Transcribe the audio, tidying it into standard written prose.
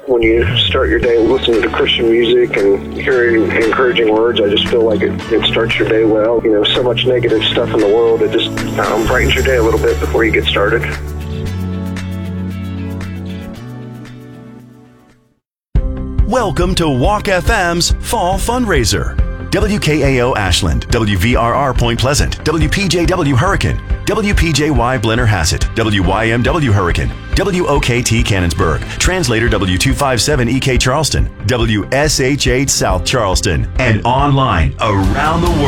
when you start your day listening to Christian music and hearing encouraging words, I just feel like it starts your day well. You know, so much negative stuff in the world, it just brightens your day a little bit before you get started. Welcome to Walk FM's Fall Fundraiser. WKAO Ashland, WVRR Point Pleasant, WPJW Hurricane, WPJY Blennerhassett, WYMW Hurricane, WOKT Cannonsburg, Translator W257 EK Charleston, WSH8 South Charleston, and online around the world.